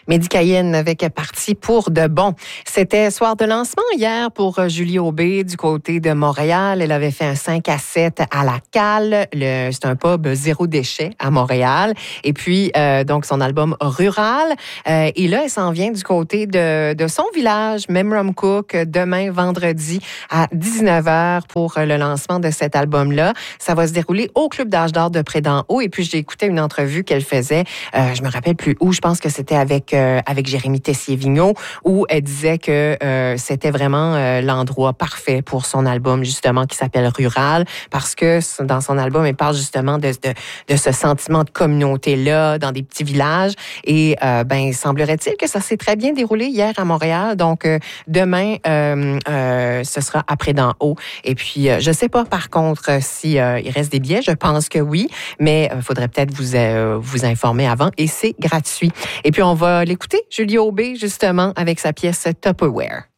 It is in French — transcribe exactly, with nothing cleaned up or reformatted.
Médicayenne avec Parti pour de bon. C'était soir de lancement hier pour Julie Aubé du côté de Montréal. Elle avait fait un cinq à sept à la Cale. Le, c'est un pub zéro déchet à Montréal. Et puis, euh, donc, son album Rural. Euh, et là, elle s'en vient du côté de, de son village, Memramcook, demain, vendredi, à dix-neuf heures pour le lancement de cet album-là. Ça va se dérouler au Club d'Âge d'Or de Près-d'en-Haut. Et puis, j'ai écouté une entrevue qu'elle faisait. Euh, je me rappelle plus où. Je pense que c'était avec euh, avec Jérémy Tessier-Vigneault, où elle disait que euh, c'était vraiment euh, l'endroit parfait pour son album, justement, qui s'appelle Rural, parce que dans son album, elle parle justement de, de, de ce sentiment de communauté-là, dans des petits villages. Et euh, ben, semblerait-il que ça s'est très bien déroulé hier à Montréal. Donc, euh, demain, euh, euh, ce sera à Près-d'en-Haut. Et puis, euh, je sais pas, par contre, si euh, il reste des billets. Je pense que oui, mais il euh, faudrait peut-être vous, euh, vous informer avant. Et c'est gratuit. Et puis, on va l'écouter, Julie Aubé, justement, avec sa pièce Tupperware.